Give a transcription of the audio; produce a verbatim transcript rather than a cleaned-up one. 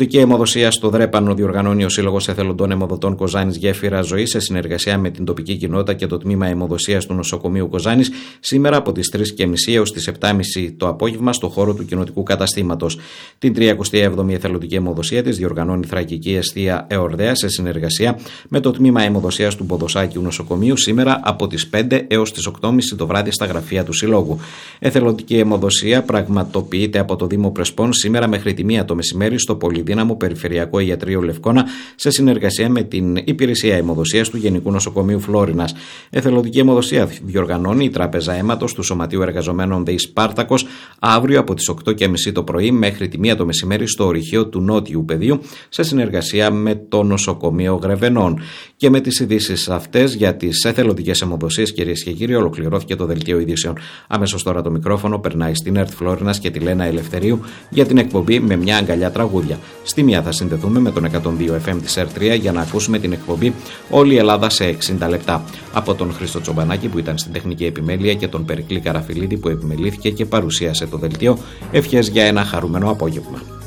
Εθελοντική αιμοδοσία στο Δρέπανο διοργανώνει ο Σύλλογος Εθελοντών Αιμοδοτών Κοζάνης Γέφυρα Ζωής σε συνεργασία με την τοπική κοινότητα και το τμήμα αιμοδοσίας του νοσοκομείου Κοζάνης σήμερα από τις τρεις και μισή έως τις επτά και μισή το απόγευμα στο χώρο του κοινοτικού καταστήματος. Την τριακοστή έβδομη εθελοντική αιμοδοσία της διοργανώνει η Θρακική Εστία Εορδαία σε συνεργασία με το τμήμα αιμοδοσίας του Ποδοσάκιου νοσοκομείου σήμερα από τις πέντε έως τις οκτώ και μισή το βράδυ στα γραφεία του Συλλόγου. Εθελοντική αιμοδοσία πραγματοποιείται από το Δήμο Πρεσπών σήμερα μέχρι τη μία το μεσημέρι στο Πολυδύναμο Περιφερειακό Ιατρείο Λευκώνα σε συνεργασία με την Υπηρεσία Αιμοδοσίας του Γενικού Νοσοκομείου Φλόρινας. Εθελοντική αιμοδοσία διοργανώνει η Τράπεζα Αίματος του Σωματείου Εργαζομένων ΔΕΗ Σπάρτακος αύριο από τις οκτώ και μισή το πρωί μέχρι τη μία το μεσημέρι στο ορυχείο του Νότιου Πεδίου σε συνεργασία με το Νοσοκομείο Γρεβενών. Και με τις ειδήσεις αυτές για τις εθελοντικές αιμοδοσίες, κυρίες και κύριοι, ολοκληρώθηκε το δελτίο ειδήσεων. Αμέσως τώρα το μικρόφωνο περνάει στην ΕΡΤ Φλόρινας και τη Λένα Ελευθερίου για την εκπομπή Με μια αγκαλιά τραγούδια. Στη μία θα συνδεθούμε με τον εκατόν δύο εφ εμ της ΕΡΤ τρία για να ακούσουμε την εκπομπή Όλη η Ελλάδα σε εξήντα λεπτά. Από τον Χρήστο Τσομπανάκη που ήταν στην τεχνική επιμέλεια και τον Περικλή Καραφιλίδη που επιμελήθηκε και παρουσίασε το δελτίο, ευχές για ένα χαρούμενο απόγευμα.